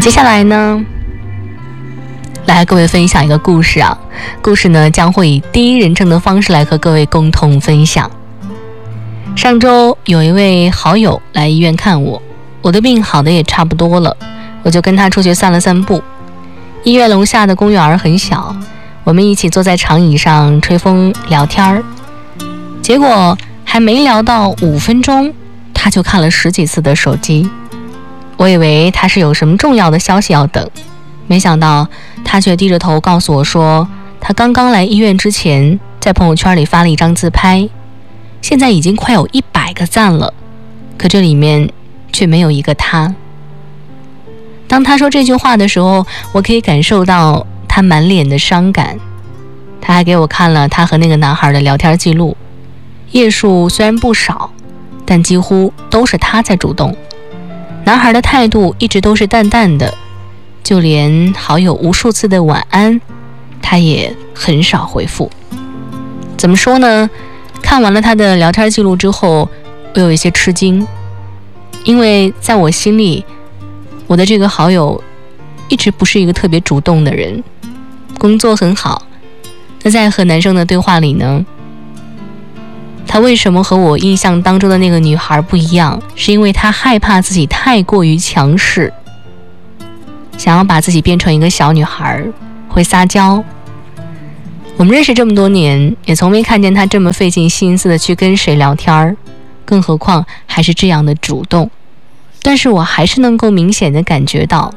接下来呢，来和各位分享一个故事啊。故事呢将会以第一人称的方式来和各位共同分享。上周有一位好友来医院看我，我的病好的也差不多了，我就跟他出去散了散步。医院楼下的公园很小，我们一起坐在长椅上吹风聊天，结果还没聊到5分钟，他就看了10几次的手机。我以为他是有什么重要的消息要等，没想到他却低着头告诉我说，他刚刚来医院之前在朋友圈里发了一张自拍，现在已经快有100个赞了，可这里面却没有一个他。当他说这句话的时候，我可以感受到他满脸的伤感。他还给我看了他和那个男孩的聊天记录，页数虽然不少，但几乎都是他在主动。男孩的态度一直都是淡淡的，就连好友无数次的晚安，他也很少回复。怎么说呢？看完了他的聊天记录之后，我有一些吃惊，因为在我心里，我的这个好友一直不是一个特别主动的人，工作很好。那在和男生的对话里呢，他为什么和我印象当中的那个女孩不一样？是因为他害怕自己太过于强势，想要把自己变成一个小女孩，会撒娇。我们认识这么多年，也从没看见他这么费尽心思的去跟谁聊天，更何况还是这样的主动。但是我还是能够明显的感觉到，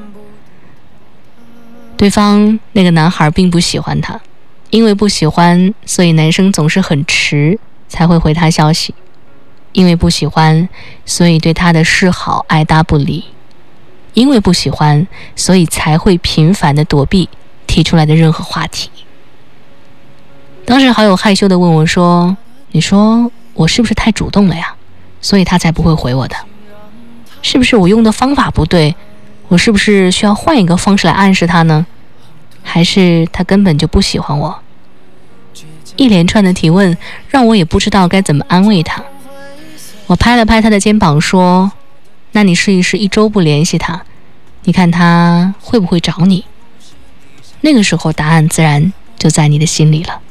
对方那个男孩并不喜欢他，因为不喜欢，所以男生总是很迟才会回他消息，因为不喜欢，所以对他的示好爱答不理，因为不喜欢，所以才会频繁的躲避提出来的任何话题。当时好友害羞地问我说，你说我是不是太主动了呀？所以他才不会回我的。是不是我用的方法不对？我是不是需要换一个方式来暗示他呢？还是他根本就不喜欢我？一连串的提问让我也不知道该怎么安慰他。我拍了拍他的肩膀说，那你试一试1周不联系他，你看他会不会找你？那个时候答案自然就在你的心里了。